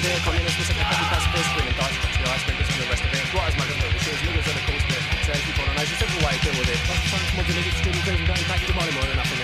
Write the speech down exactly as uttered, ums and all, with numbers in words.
severe communist, was a happy pacifist, women dice, touch the ice, makers and the rest of it. What is my government, the shares, niggas, and of course, the taxation, colonizers, every way to deal with it. Plus, the science, mods, and extreme things, don't impact your money more than enough.